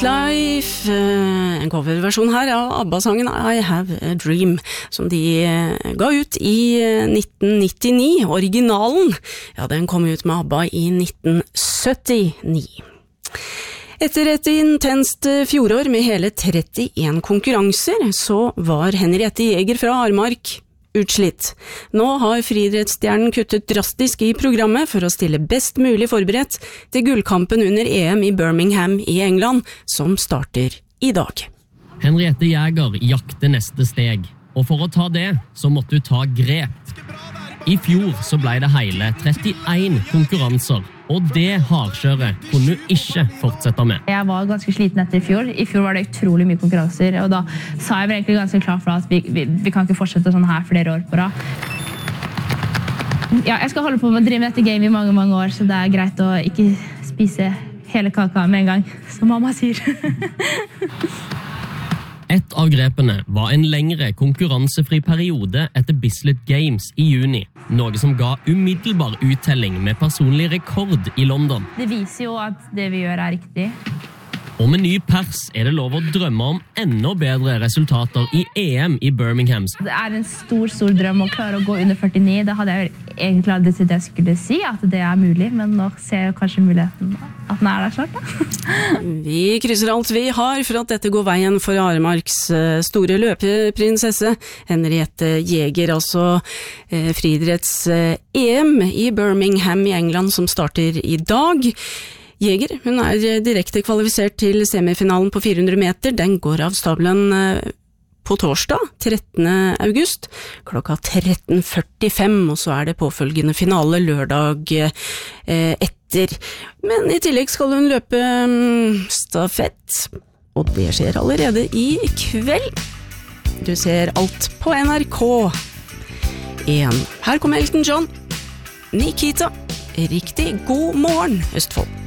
Westlife, en coverversjon her av ABBA-sangen I Have a Dream, som de ga ut i 1999. Originalen, ja, den kom ut med ABBA i 1979. Etter et intenst fjorår med hele 31 konkurranser, så var Henriette Jæger fra Armark utslitt. Nå har friidrettsstjernen kuttet drastisk i programmet for å stille best mulig forberedt til gullkampen under EM i Birmingham i England, som starter i dag. Henriette Jæger jakter neste steg, og for å ta det, så måtte hun ta grep. I fjor så ble det hele 31 konkurranser, og det hardkjøret kunne hun ikke fortsette med. Jeg var ganske sliten etter i fjor. I fjor var det utrolig mye konkurranser, og da sa jeg vel egentlig ganske klart for at vi kan ikke fortsette sånn her flere år på rad. Ja, jeg skal holde på med å drive med dette game i mange, mange år, så det er greit å ikke spise hele kaka med en gang, som mamma sier. Et av grepene var en lengre konkurransefri periode etter Bislett Games i juni, noe som ga umiddelbar uttelling med personlig rekord i London. Det viser jo at det vi gjør er riktig. Og med ny pers er det lov å drømme om enda bedre resultater i EM i Birmingham. Det er en stor, stor drøm å klare å gå under 49. Det hadde jeg egentlig aldri trodd jeg skulle si, at det er mulig, men nå ser jeg kanskje muligheten at den er der snart. Da. Vi krysser alt vi har for at dette går veien for Armarks store løpeprinsesse, Henriette Jæger, altså friidretts-EM i Birmingham i England, som starter i dag. Jæger, hun er direkte kvalifisert til semifinalen på 400 meter. Den går av stabelen på torsdag, 13. august, klokka 13.45, og så er det påfølgende finale lørdag etter. Men i tillegg skal hun løpe stafett, og det skjer allerede i kveld. Du ser alt på NRK1. Her kommer Elton John, Nikita. Riktig god morgen, Østfold.